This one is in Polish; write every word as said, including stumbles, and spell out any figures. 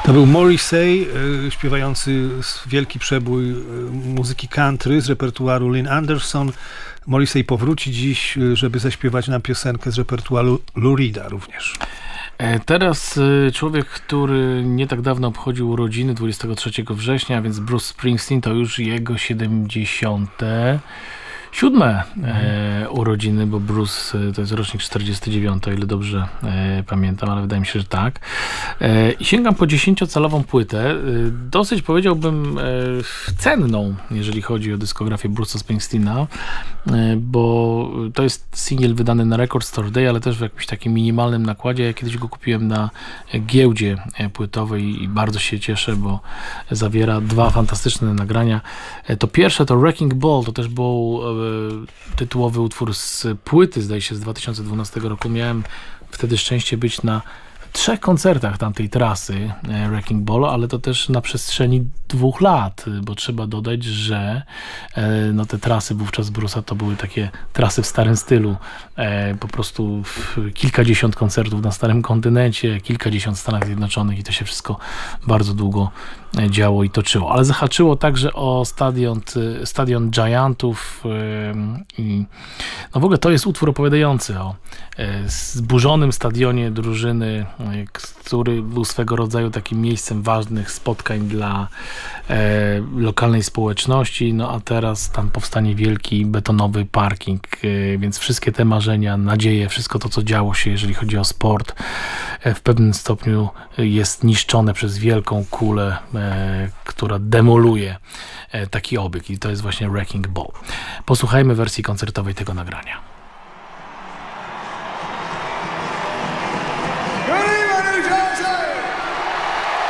To był Morrissey, y, śpiewający wielki przebój y, muzyki country z repertuaru Lynn Anderson. Morrissey powróci dziś, y, żeby zaśpiewać nam piosenkę z repertuaru Lou Reeda również. Teraz człowiek, który nie tak dawno obchodził urodziny, dwudziestego trzeciego września, więc Bruce Springsteen, to już jego siedemdziesiąte siódme e, urodziny, bo Bruce to jest rocznik czterdziesty dziewiąty, o ile dobrze e, pamiętam, ale wydaje mi się, że tak. E, I sięgam po dziesięciocalową płytę, e, dosyć powiedziałbym e, cenną, jeżeli chodzi o dyskografię Bruce'a Springsteena, e, bo to jest singiel wydany na Record Store Day, ale też w jakimś takim minimalnym nakładzie. Ja kiedyś go kupiłem na giełdzie płytowej i bardzo się cieszę, bo zawiera dwa fantastyczne nagrania. E, to pierwsze to Wrecking Ball, to też był e, tytułowy utwór z płyty, zdaje się, z dwa tysiące dwunastego roku. Miałem wtedy szczęście być na trzech koncertach tamtej trasy e, Wrecking Ball, ale to też na przestrzeni dwóch lat, bo trzeba dodać, że e, no te trasy wówczas Bruce'a to były takie trasy w starym stylu, e, po prostu kilkadziesiąt koncertów na starym kontynencie, kilkadziesiąt w Stanach Zjednoczonych i to się wszystko bardzo długo działo i toczyło, ale zahaczyło także o stadion, stadion Giantów i no w ogóle to jest utwór opowiadający o zburzonym stadionie drużyny, który był swego rodzaju takim miejscem ważnych spotkań dla e, lokalnej społeczności, no a teraz tam powstanie wielki betonowy parking, e, więc wszystkie te marzenia, nadzieje, wszystko to, co działo się, jeżeli chodzi o sport, e, w pewnym stopniu jest niszczone przez wielką kulę, e, która demoluje e, taki obiekt i to jest właśnie Wrecking Ball. Posłuchajmy wersji koncertowej tego nagrania.